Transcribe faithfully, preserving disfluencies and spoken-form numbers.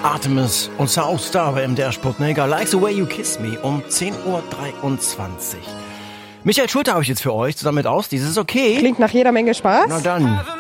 Artemis und Southstar bei M D R Sputnik. I Like the Way You Kiss Me um zehn Uhr dreiundzwanzig. Michael Schulte habe ich jetzt für euch zusammen mit Aus. Dieses ist okay. Klingt nach jeder Menge Spaß. Na dann.